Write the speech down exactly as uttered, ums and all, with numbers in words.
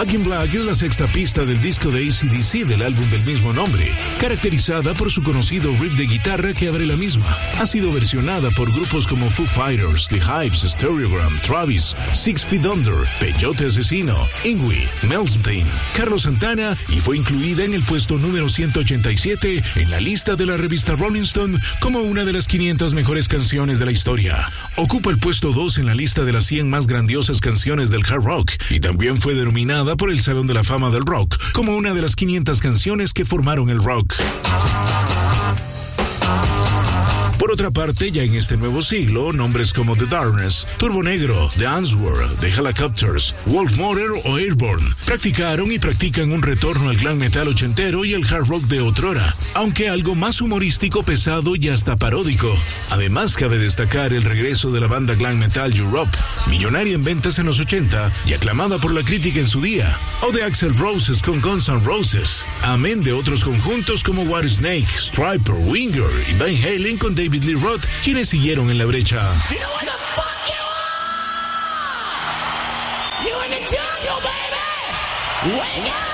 Back in Black es la sexta pista del disco de A C D C del álbum del mismo nombre, caracterizada por su conocido riff de guitarra que abre la misma. Ha sido versionada por grupos como Foo Fighters, The Hives, Stereogram, Travis, Six Feet Under, Peyote Asesino, Ingui, Melstein, Carlos Santana y fue incluida en el puesto número ciento ochenta y siete en la lista de la revista Rolling Stone como una de las quinientas mejores canciones de la historia. Ocupa el puesto dos en la lista de las cien más grandiosas canciones del hard rock y también fue denominada por el Salón de la Fama del Rock como una de las quinientas canciones que formaron el rock. Por otra parte, ya en este nuevo siglo, nombres como The Darkness, Turbo Negro, The Answer, The Helicopters, Wolf Motor o Airborne practicaron y practican un retorno al glam metal ochentero y el hard rock de otrora, aunque algo más humorístico, pesado y hasta paródico. Además, cabe destacar el regreso de la banda glam metal Europe, millonaria en ventas en los ochenta y aclamada por la crítica en su día, o de Axl Roses con Guns N' Roses, amén de otros conjuntos como Whitesnake, Striper, Winger y Van Halen con David Lee Roth, quienes siguieron en la brecha. You know what the fuck you are? You in the jungle, baby! Wake up!